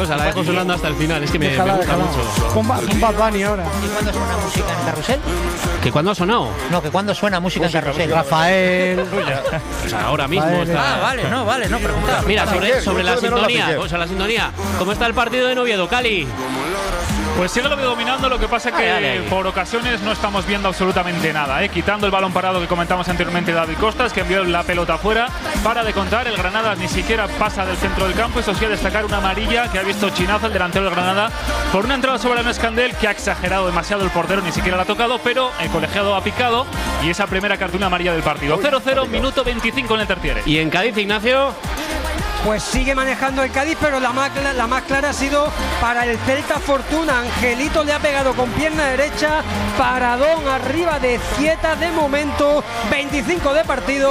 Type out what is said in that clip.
cosa, la dejo sonando hasta el final. Es que me gusta mucho. Con Bad Bunny ahora. ¿Y cuándo suena música en Carrusel? ¿Que cuándo ha sonado? No, que cuándo suena música en Carrusel. Rafael. O sea, ahora mismo está. Vale, no, pregunta. Mira, sobre la sintonía. O sea, la sintonía. ¿Cómo está el partido de Oviedo, Cali? Pues sigue lo dominando, lo que pasa que por ocasiones no estamos viendo absolutamente nada, quitando el balón parado que comentamos anteriormente de David Costas, que envió la pelota afuera. Para de contar, el Granada ni siquiera pasa del centro del campo. Eso sí, a destacar una amarilla que ha visto Chinazo, el delantero del Granada, por una entrada sobre Ernest Candel, que ha exagerado demasiado el portero, ni siquiera la ha tocado, pero el colegiado ha picado y esa primera cartulina amarilla del partido. 0-0, minuto 25 en el tertiere. ¿Y en Cádiz, Ignacio? Pues sigue manejando el Cádiz, pero la más clara ha sido para el Celta Fortuna. Angelito le ha pegado con pierna derecha, paradón arriba de Zieta de momento, 25 de partido.